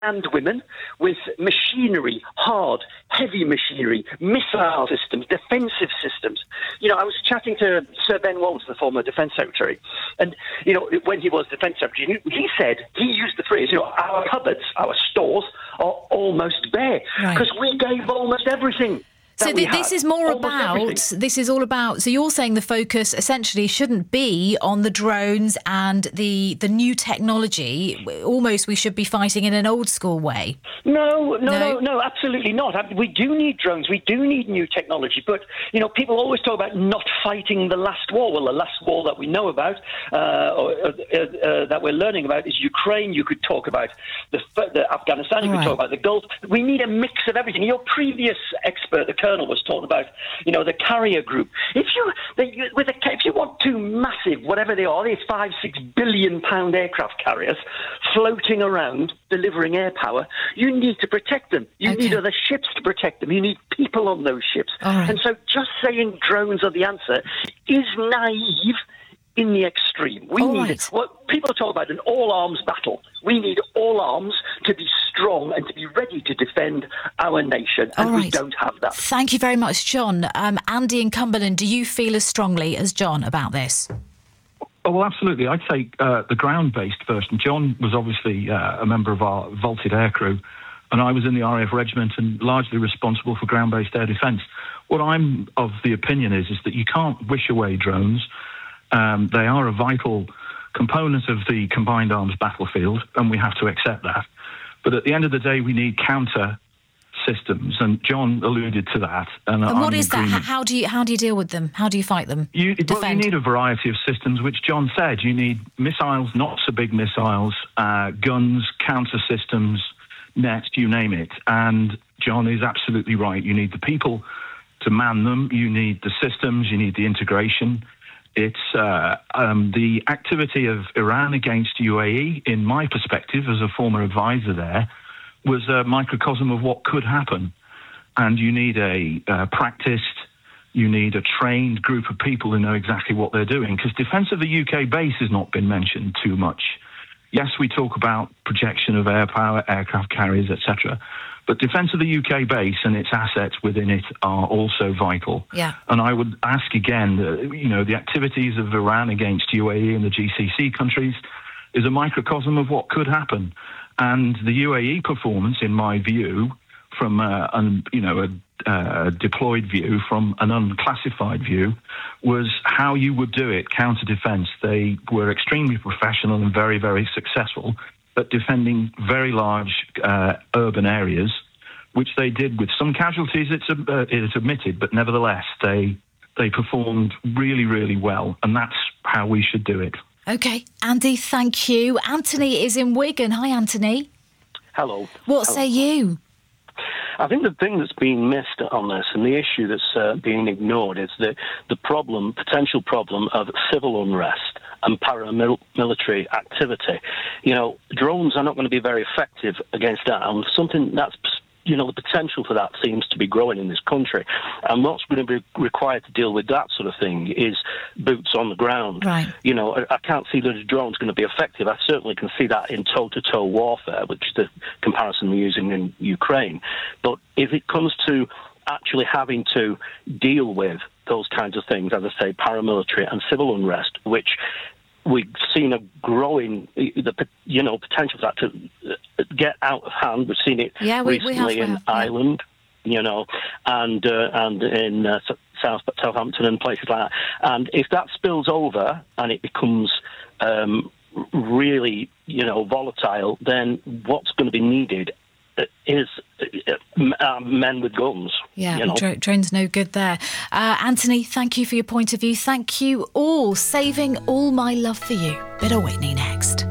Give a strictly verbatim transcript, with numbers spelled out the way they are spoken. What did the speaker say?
and women with machinery, hard, heavy machinery, missile systems, defensive systems. You know, I was chatting to Sir Ben Wallace, the former Defence Secretary, and, you know, when he was Defence Secretary, he said, he used the phrase, you know, our cupboards, our stores are almost bare, because right. we gave almost everything. So th- this is more about, everything. this is all about, so you're saying the focus essentially shouldn't be on the drones and the the new technology. Almost we should be fighting in an old school way. No, no, no, no, no, absolutely not. We do need drones. We do need new technology. But, you know, people always talk about not fighting the last war. Well, the last war that we know about, uh, or, uh, uh, that we're learning about is Ukraine. You could talk about the, the Afghanistan. You all could right. talk about the Gulf. We need a mix of everything. Your previous expert, the Colonel, was talking about, you know, the carrier group. If you, the, with a, if you want two massive, whatever they are, these five, six billion pound aircraft carriers floating around delivering air power, you need to protect them. You okay. need other ships to protect them. You need people on those ships. Right. And so just saying drones are the answer is naive in the extreme. We all need right. what people talk about, an all-arms battle. We need all arms to be strong and to be ready to defend our nation, and right. we don't have that. Thank you very much, John. Um, Andy in Cumberland, do you feel as strongly as John about this? Oh, well, absolutely. I'd say uh, the ground-based version. John was obviously uh, a member of our vaulted aircrew, and I was in the R A F regiment and largely responsible for ground-based air defence. What I'm of the opinion is, is that you can't wish away drones. Um, they are a vital component of the combined arms battlefield, and we have to accept that. But at the end of the day, we need counter systems, and John alluded to that. And, and what I'm is that? How do you how do you deal with them? How do you fight them? You, well, you need a variety of systems, which John said. You need missiles, not so big missiles, uh, guns, counter systems, nets, you name it. And John is absolutely right. You need the people to man them. You need the systems. You need the integration. It's uh, um, the activity of Iran against U A E, in my perspective, as a former advisor there, was a microcosm of what could happen. And you need a uh, practiced, you need a trained group of people who know exactly what they're doing, because defence of the U K base has not been mentioned too much. Yes, we talk about projection of air power, aircraft carriers, et cetera, but defence of the U K base and its assets within it are also vital. Yeah. And I would ask again, uh, you know, the activities of Iran against U A E and the G C C countries is a microcosm of what could happen. And the U A E performance, in my view, from uh, un, you know a uh, deployed view, from an unclassified view, was how you would do it, counter defence. They were extremely professional and very, very successful at defending very large uh, urban areas, which they did with some casualties, it's, uh, it's admitted, but nevertheless, they they performed really, really well, and that's how we should do it. OK, Andy, thank you. Anthony is in Wigan. Hi, Anthony. Hello. What Hello. say you? I think the thing that's being missed on this, and the issue that's uh, being ignored, is the, the problem, potential problem of civil unrest and paramilitary activity. You know, drones are not going to be very effective against that, and something that's, you know, the potential for that seems to be growing in this country. And what's going to be required to deal with that sort of thing is boots on the ground. Right. You know, I, I can't see that a drone's going to be effective. I certainly can see that in toe-to-toe warfare, which is the comparison we're using in Ukraine. But if it comes to actually having to deal with those kinds of things, as I say, paramilitary and civil unrest, which we've seen a growing, the you know, potential for that to get out of hand. We've seen it yeah, we, recently we have, we in have, yeah. Ireland, you know, and uh, and in uh, South Southampton and places like that. And if that spills over and it becomes um, really, you know, volatile, then what's going to be needed is uh, men with guns. Yeah, you know? dr- drone's no good there. Uh, Anthony, thank you for your point of view. Thank you all. Saving All My Love for You. Bit of Whitney next.